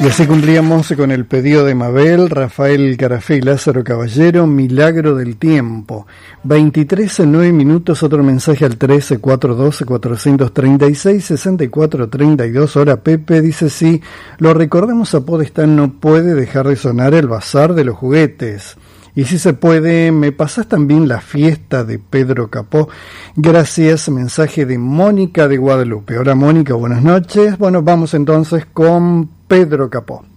Y así cumplíamos con el pedido de Mabel, Rafael Carafé y Lázaro Caballero, Milagro del Tiempo. 23:09 minutos, otro mensaje al 13-412-436-6432. Ahora Pepe dice, sí, lo recordamos a Podestán, no puede dejar de sonar el bazar de los juguetes. Y si se puede, ¿me pasás también la fiesta de Pedro Capó? Gracias, mensaje de Mónica de Guadalupe. Hola Mónica, buenas noches. Bueno, vamos entonces con Pedro Capó.